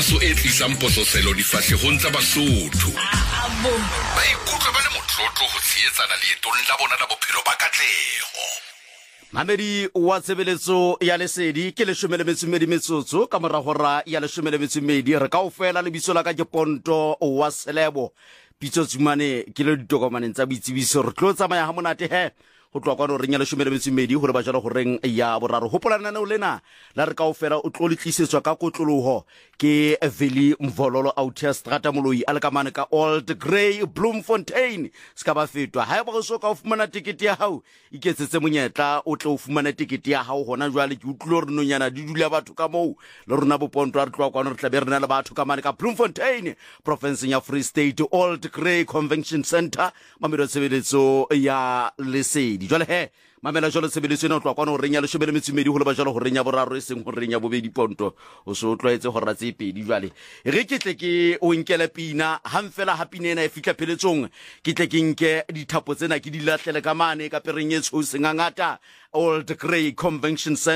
kgaso e tlisang pososelo difahlegong tsa Basotho. Ba ikutlwa ba le motlotlo ho tsheetsana leetong la bona la bophelo ba katlego. Mamedi wa tshebeletso ya lesedi ke 12 metsotso ka mora hora ya 12 re kaofela lebitso la ka ke Ponto wa Selebo pitso tsumane ke le ditokomane tsa boitsebiso re tlo tsamaya ha monate he go tloa kwa re nya 12 hore ba jalo go reng ya boraro hopolana ne o lena la re kaofela o tlo letlisetswa ka kotloloho ke Veli Mvololo Autia Strata Moloi a le ka mane ka Old Grey Bloemfontein ska ba fetwa ha ba go so ka o fumana tikete ya hao iketsetse monyetla o tle o fumana tikete ya hao hona jwale ke utlo re nonyana di dula batho ka moo le rona Boponto a re tloa kwa re tla be re na le batho ka mane ka Bloemfontein province ya Free State Old Grey Convention Center mamelo tshebeletso ya lesedi jwale he mamela jwale tshebeletso ena o tloa kwa no renya 12 ho le ba jalo ho renya boraro e seng ho renya bobedi Ponto o so tlwaetse ho ratse pedi jwale re ke tle ke o nkele pina hamfela ha pina ena e fitla pheletsong ke tle ke nke dithapo tsena ke di latlele ka mane ka pereng e tsho sengangata Old Grey Convention Center